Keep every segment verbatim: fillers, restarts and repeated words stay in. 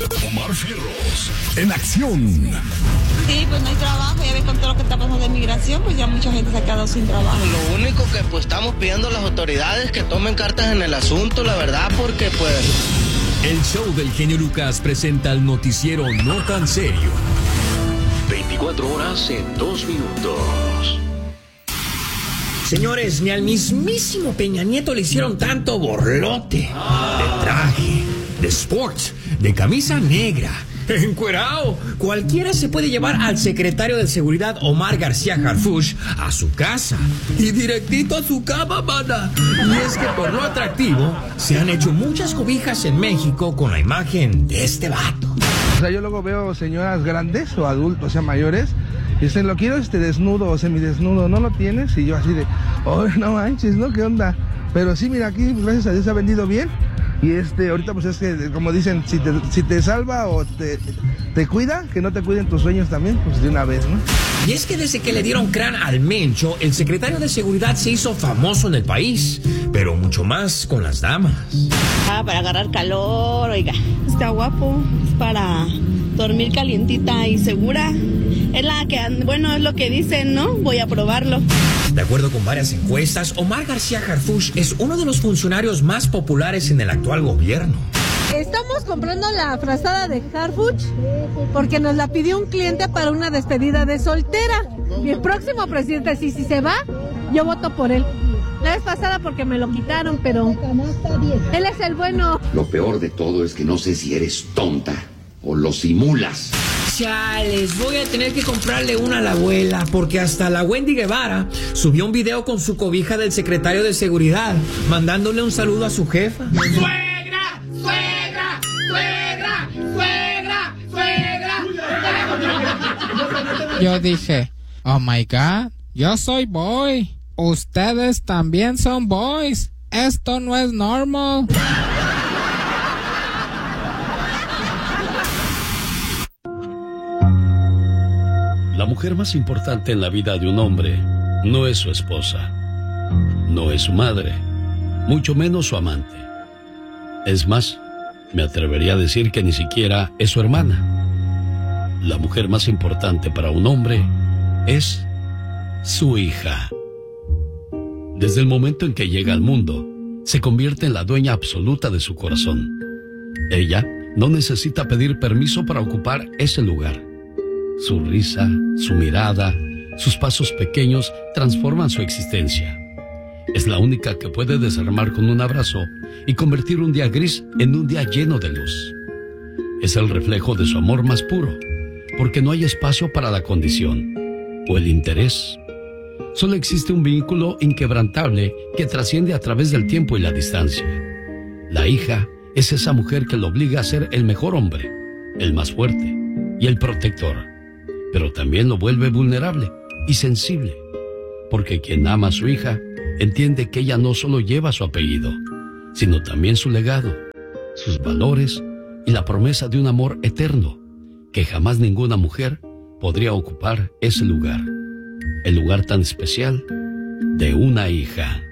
Omar Fierros, en acción. Sí, pues no hay trabajo, ya ves con todo lo que está pasando de migración, pues ya mucha gente se ha quedado sin trabajo. Lo único que pues estamos pidiendo a las autoridades que tomen cartas en el asunto, la verdad, porque pues... El show del genio Lucas presenta el noticiero No Tan Serio. veinticuatro horas en dos minutos. Señores, ni al mismísimo Peña Nieto le hicieron tanto borlote. De traje, de sport, de camisa negra, encuerao. Cualquiera se puede llevar al secretario de Seguridad Omar García Harfuch a su casa y directito a su cama, mana. Y es que por lo atractivo se han hecho muchas cobijas en México con la imagen de este vato. O sea, yo luego veo señoras grandes o adultos, o sea, mayores, y dicen, lo quiero este desnudo o semidesnudo, ¿no lo tienes? Y yo así de, oh, no manches, ¿no? ¿Qué onda? Pero sí, mira, aquí, gracias a Dios, se ha vendido bien. Y este, ahorita pues es que, como dicen, si te, si te salva o te, te cuida, que no te cuiden tus sueños también, pues de una vez, ¿no? Y es que desde que le dieron crán al Mencho, el secretario de Seguridad se hizo famoso en el país, pero mucho más con las damas. Ah, para agarrar calor, oiga, está guapo, es para dormir calientita y segura. Es la que, bueno, es lo que dicen, ¿no? Voy a probarlo. De acuerdo con varias encuestas, Omar García Harfuch es uno de los funcionarios más populares en el actual gobierno. Estamos comprando la frazada de Harfuch porque nos la pidió un cliente para una despedida de soltera. Y el próximo presidente, si, si se va, yo voto por él. La vez pasada porque me lo quitaron, pero él es el bueno. Lo peor de todo es que no sé si eres tonta o lo simulas. Chales, voy a tener que comprarle una a la abuela, porque hasta la Wendy Guevara subió un video con su cobija del secretario de Seguridad, mandándole un saludo a su jefa. ¡Suegra! ¡Suegra! ¡Suegra! ¡Suegra! ¡Suegra! Yo dije, oh my God, yo soy boy. Ustedes también son boys. Esto no es normal. La mujer más importante en la vida de un hombre no es su esposa, no es su madre, mucho menos su amante. Es más, me atrevería a decir que ni siquiera es su hermana. La mujer más importante para un hombre es su hija. Desde el momento en que llega al mundo, se convierte en la dueña absoluta de su corazón. Ella no necesita pedir permiso para ocupar ese lugar. Su risa, su mirada, sus pasos pequeños transforman su existencia. Es la única que puede desarmar con un abrazo y convertir un día gris en un día lleno de luz. Es el reflejo de su amor más puro, porque no hay espacio para la condición o el interés. Solo existe un vínculo inquebrantable que trasciende a través del tiempo y la distancia. La hija es esa mujer que lo obliga a ser el mejor hombre, el más fuerte y el protector. Pero también lo vuelve vulnerable y sensible, porque quien ama a su hija entiende que ella no solo lleva su apellido, sino también su legado, sus valores y la promesa de un amor eterno, que jamás ninguna mujer podría ocupar ese lugar, el lugar tan especial de una hija.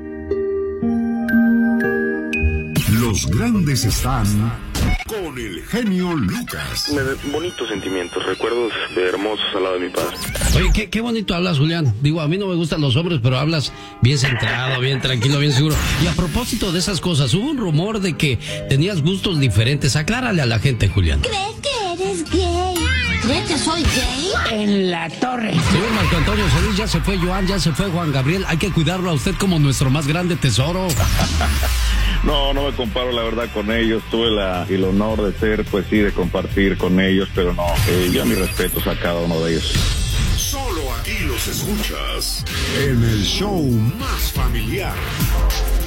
Los grandes están con el genio Lucas. Me da bonitos sentimientos, recuerdos de hermosos al lado de mi padre. Oye, qué, qué bonito hablas, Julián. Digo, a mí no me gustan los hombres, pero hablas bien centrado, bien tranquilo, bien seguro. Y a propósito de esas cosas, hubo un rumor de que tenías gustos diferentes. Aclárale a la gente, Julián. ¿Crees que eres gay? ¿Crees que soy gay? En la torre. Señor Marco Antonio Solís, ya se fue Joan, ya se fue Juan Gabriel. Hay que cuidarlo a usted como nuestro más grande tesoro. No, no me comparo la verdad con ellos. Tuve la, el honor de ser, pues sí, de compartir con ellos, pero no, eh, yo mis respetos a cada uno de ellos. Solo aquí los escuchas en el show más familiar.